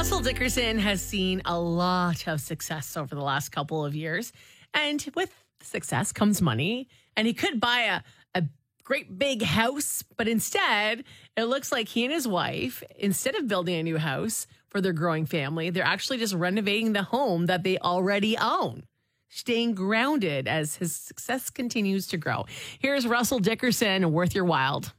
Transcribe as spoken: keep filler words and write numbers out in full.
Russell Dickerson has seen a lot of success over the last couple of years. And with success comes money. And he could buy a, a great big house. But instead, it looks like he and his wife, instead of building a new house for their growing family, they're actually just renovating the home that they already own, staying grounded as his success continues to grow. Here's Russell Dickerson, Worth Your Wild.